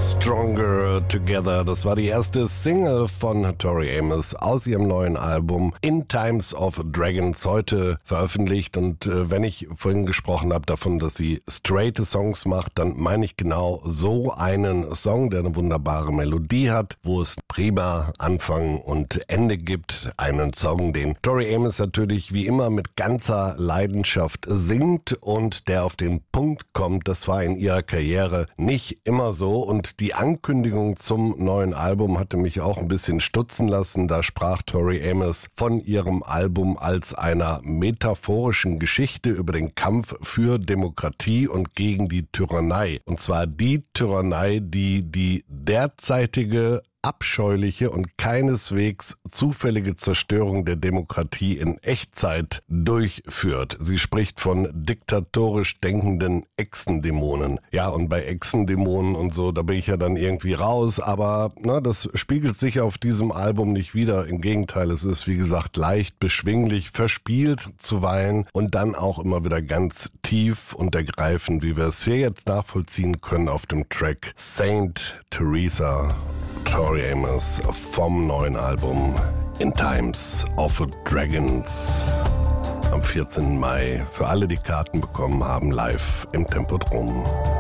Stronger Together. Das war die erste Single von Tori Amos aus ihrem neuen Album In Times of Dragons, heute veröffentlicht. Und wenn ich vorhin gesprochen habe davon, dass sie straighte Songs macht, dann meine ich genau so einen Song, der eine wunderbare Melodie hat, wo es prima Anfang und Ende gibt. Einen Song, den Tori Amos natürlich wie immer mit ganzer Leidenschaft singt und der auf den Punkt kommt. Das war in ihrer Karriere nicht immer so. Und die Ankündigung zum neuen Album hatte mich auch ein bisschen stutzen lassen. Da sprach Tori Amos von ihrem Album als einer metaphorischen Geschichte über den Kampf für Demokratie und gegen die Tyrannei. Und zwar die Tyrannei, die derzeitige abscheuliche und keineswegs zufällige Zerstörung der Demokratie in Echtzeit durchführt. Sie spricht von diktatorisch denkenden Echsendämonen. Ja, und bei Echsendämonen und so, da bin ich ja dann irgendwie raus, aber das spiegelt sich auf diesem Album nicht wider. Im Gegenteil, es ist, wie gesagt, leicht, beschwinglich, verspielt zuweilen und dann auch immer wieder ganz tief und ergreifend, wie wir es hier jetzt nachvollziehen können auf dem Track Saint Teresa. Tori Amos vom neuen Album In Times of Dragons am 14. Mai. Für alle, die Karten bekommen haben, live im Tempodrom.